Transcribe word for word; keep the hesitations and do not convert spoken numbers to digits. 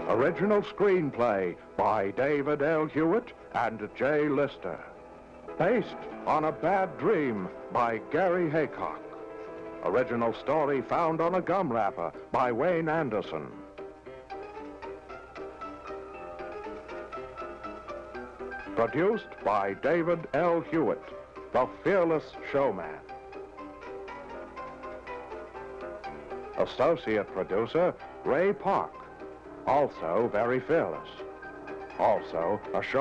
Original screenplay by David L. Hewitt and Jay Lister. Based on A Bad Dream by Gary Haycock. Original story found on a gum wrapper by Wayne Anderson. Produced by David L. Hewitt, the fearless showman. Associate producer, Ray Park, also very fearless. Also a show